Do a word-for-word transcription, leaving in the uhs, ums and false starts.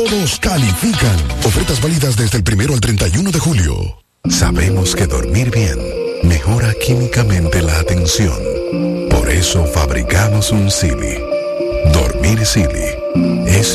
Todos califican. Ofertas válidas desde el primero al treinta y uno de julio. Sabemos que dormir bien mejora químicamente la atención. Por eso fabricamos un Silly. Dormir Silly es